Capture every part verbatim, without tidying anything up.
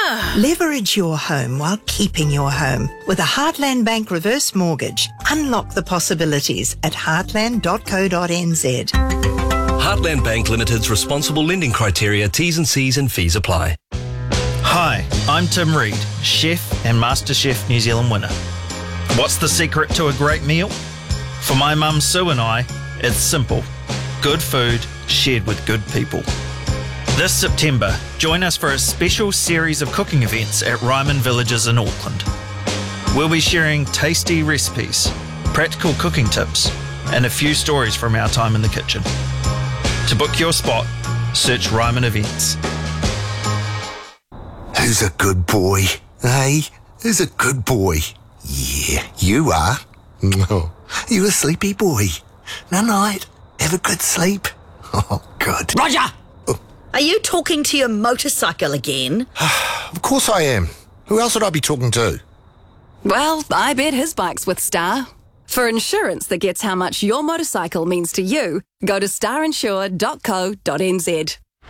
Leverage your home while keeping your home. With a Heartland Bank reverse mortgage, unlock the possibilities at heartland dot co dot n z. Heartland Bank Limited's responsible lending criteria, T's and C's and fees apply. Hi, I'm Tim Reid, chef and MasterChef New Zealand winner. What's the secret to a great meal? For my mum Sue and I, it's simple. Good food shared with good people. This September, join us for a special series of cooking events at Ryman Villages in Auckland. We'll be sharing tasty recipes, practical cooking tips, and a few stories from our time in the kitchen. To book your spot, search Ryman Events. Who's a good boy? Hey, who's a good boy? Yeah, you are. Oh, you a sleepy boy. Night night. Have a good sleep. Oh, good. Roger! Oh. Are you talking to your motorcycle again? Of course I am. Who else would I be talking to? Well, I bet his bike's with Star. For insurance that gets how much your motorcycle means to you, go to star insure dot co dot n z.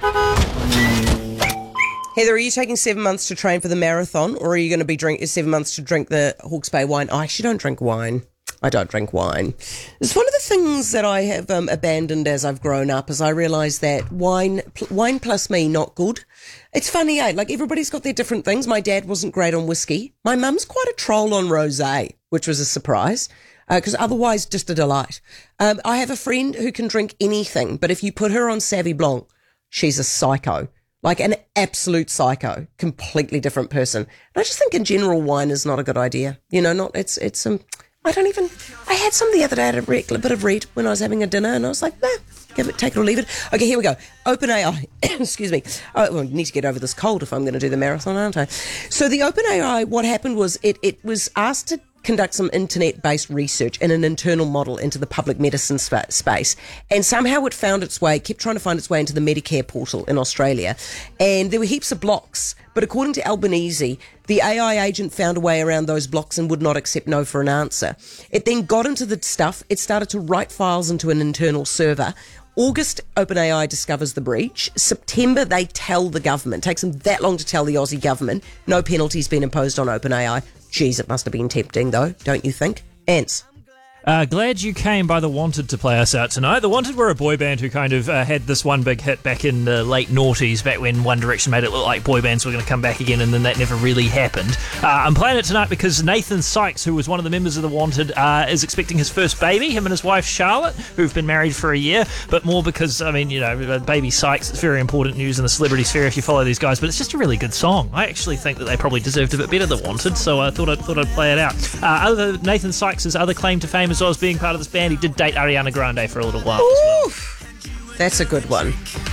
Heather, are you taking seven months to train for the marathon, or are you going to be drink seven months to drink the Hawke's Bay wine? I actually don't drink wine. I don't drink wine. It's one of the things that I have um, abandoned as I've grown up, as I realise that wine, pl- wine plus me, not good. It's funny, eh? Like, everybody's got their different things. My dad wasn't great on whiskey. My mum's quite a troll on rosé, which was a surprise, because uh, otherwise just a delight. Um, I have a friend who can drink anything, but if you put her on Sauvignon Blanc, she's a psycho. Like an absolute psycho, completely different person. And I just think in general wine is not a good idea. You know, not, it's, it's, um, I don't even, I had some the other day, I had a, re- a bit of red when I was having a dinner and I was like, nah, give it, take it or leave it. Okay, here we go. OpenAI, excuse me. Oh, well, I need to get over this cold if I'm going to do the marathon, aren't I? So the OpenAI, what happened was it, it was asked to conduct some internet-based research in an internal model into the public medicine sp- space. And somehow it found its way, kept trying to find its way into the Medicare portal in Australia. And there were heaps of blocks. But according to Albanese, the A I agent found a way around those blocks and would not accept no for an answer. It then got into the stuff. It started to write files into an internal server. August, OpenAI discovers the breach. September, they tell the government. It takes them that long to tell the Aussie government. No penalty's been imposed on OpenAI. Geez, it must have been tempting, though, don't you think? Ants. Uh, glad you came by The Wanted to play us out tonight. The Wanted were a boy band who kind of uh, had this one big hit back in the late noughties, back when One Direction made it look like boy bands were going to come back again, and then that never really happened. Uh, I'm playing it tonight because Nathan Sykes, who was one of the members of The Wanted, uh, is expecting his first baby, him and his wife Charlotte, who've been married for a year, but more because, I mean, you know, baby Sykes, it's very important news in the celebrity sphere if you follow these guys, but it's just a really good song. I actually think that they probably deserved a bit better than Wanted, so I thought I'd, thought I'd play it out. Uh, other Nathan Sykes' other claim to fame as well as being part of this band, he did date Ariana Grande for a little while Ooh, as well. That's a good one.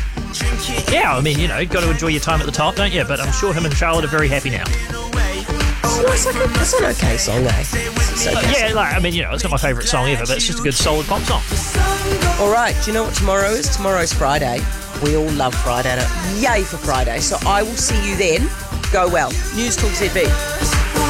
Yeah, I mean, you know, you've got to enjoy your time at the top, don't you? But I'm sure him and Charlotte are very happy now. Oh, it's, like a, it's an okay song, eh? It's okay. Yeah, like, I mean, you know, it's not my favourite song ever, but it's just a good, solid pop song. All right, do you know what tomorrow is? Tomorrow's Friday. We all love Friday. Yay for Friday. So I will see you then. Go well. News Talk Z B.